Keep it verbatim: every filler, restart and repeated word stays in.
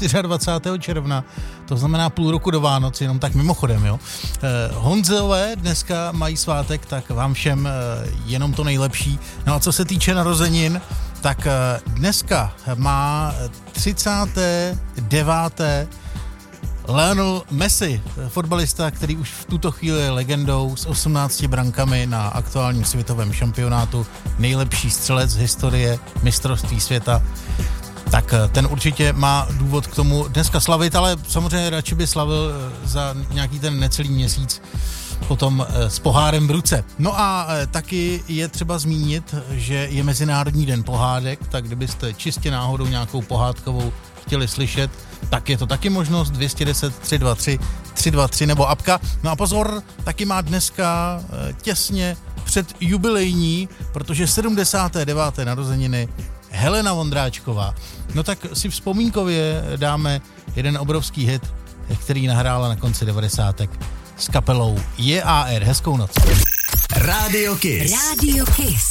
dvacátého čtvrtého června, to znamená půl roku do Vánoc, jenom tak mimochodem, jo. Honzové dneska mají svátek, tak vám všem jenom to nejlepší. No a co se týče narozenin, tak dneska má třicáté deváté Lionel Messi, fotbalista, který už v tuto chvíli je legendou s osmnácti brankami na aktuálním světovém šampionátu, nejlepší střelec z historie mistrovství světa, tak ten určitě má důvod k tomu dneska slavit, ale samozřejmě radši by slavil za nějaký ten necelý měsíc potom s pohárem v ruce. No a taky je třeba zmínit, že je Mezinárodní den pohádek, tak kdybyste čistě náhodou nějakou pohádkovou chtěli slyšet, tak je to taky možnost dvě stě deset, tři dva tři, tři dva tři nebo apka. No a pozor, taky má dneska těsně před jubilejní, protože sedmdesáté deváté narozeniny Helena Vondráčková. No tak si vzpomínkově dáme jeden obrovský hit, který nahrála na konci devadesátek s kapelou J A R. Hezkou noc. Rádio Kiss. Rádio Kiss.